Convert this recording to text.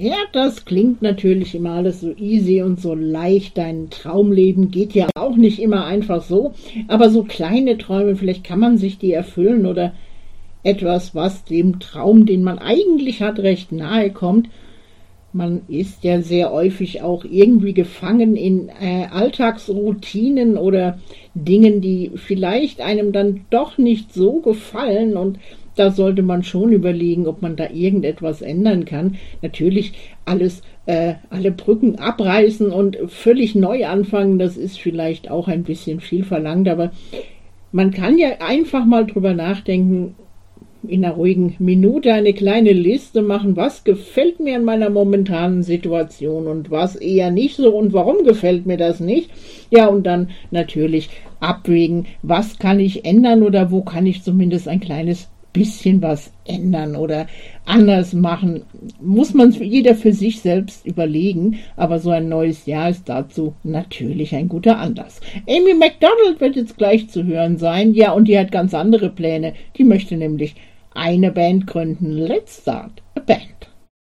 Ja, das klingt natürlich immer alles so easy und so leicht. Dein Traumleben geht ja auch nicht immer einfach so. Aber so kleine Träume, vielleicht kann man sich die erfüllen oder etwas, was dem Traum, den man eigentlich hat, recht nahe kommt. Man ist ja sehr häufig auch irgendwie gefangen in Alltagsroutinen oder Dingen, die vielleicht einem dann doch nicht so gefallen, und da sollte man schon überlegen, ob man da irgendetwas ändern kann. Natürlich alle Brücken abreißen und völlig neu anfangen, das ist vielleicht auch ein bisschen viel verlangt, aber man kann ja einfach mal drüber nachdenken, in einer ruhigen Minute eine kleine Liste machen, was gefällt mir an meiner momentanen Situation und was eher nicht so und warum gefällt mir das nicht. Ja, und dann natürlich abwägen, was kann ich ändern oder wo kann ich zumindest ein kleines bisschen was ändern oder anders machen. Muss man jeder für sich selbst überlegen, aber so ein neues Jahr ist dazu natürlich ein guter Anlass. Amy Macdonald wird jetzt gleich zu hören sein, ja, und die hat ganz andere Pläne. Die möchte nämlich eine Band gründen. Let's start a band.